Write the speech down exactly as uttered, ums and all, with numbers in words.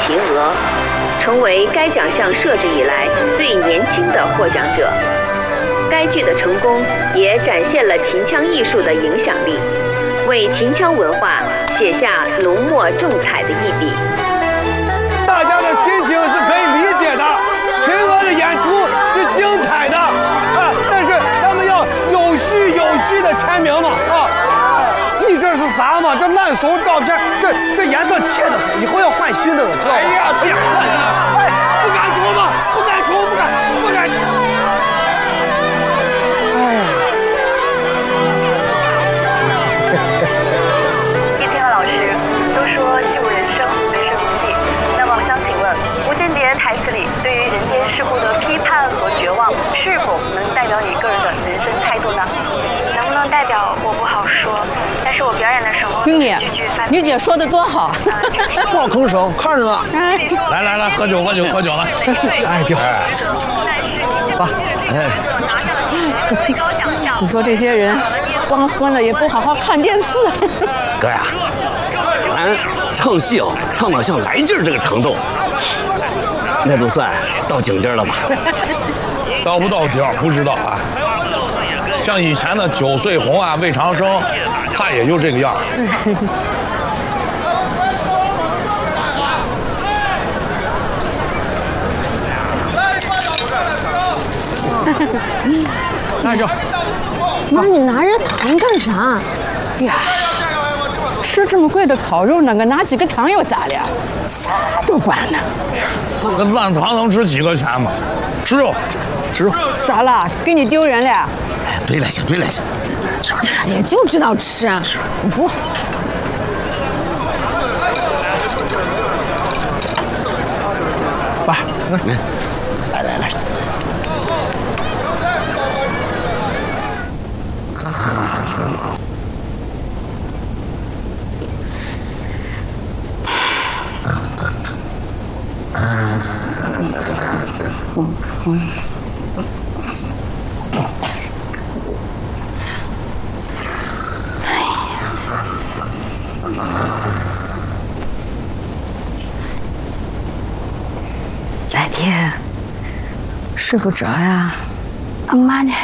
秦娥，成为该奖项设置以来最年轻的获奖者。该剧的成功也展现了秦腔艺术的影响力，为秦腔文化写下浓墨重彩的一笔。 大家的心情是可以理解的，秦娥的演出是精彩的啊，但是咱们要有序有序的签名嘛啊！你这是啥嘛？这烂怂照片，这这颜色切的，以后要换新的了，知道吗？哎呀，这样，哎，不敢出吗？不敢出，不敢，不敢。哎呀。 叶天鹅老师都说戏如人生，人生如戏。那么我想请问，无间谍台词里对于人间世故的批判和绝望，是否能代表你个人的人生态度呢？能不能代表我不好说，但是我表演的时候， 兄弟，你姐说的多好， 不好吭声，看着呢。 来来来，喝酒喝酒喝酒了。 哎，酒。 爸，哎，你说这些人光喝呢，也不好好看电视。 哥呀，咱唱戏哦，唱到像来劲儿这个程度，那就算到顶尖了吧？ 到不到顶儿不知道啊。像以前的九岁红啊、魏长生，他也就这个样儿。 拿着。妈，你拿着糖干啥？呀，吃这么贵的烤肉呢，个拿几个糖又咋了？啥都管呢。 那烂糖能值几个钱吗？吃肉，吃肉。 咋了？给你丢人了？ 哎，对了些，对了些。 也就知道吃啊！不。 爸， 来来来。 来天，睡不着呀？俺妈呢？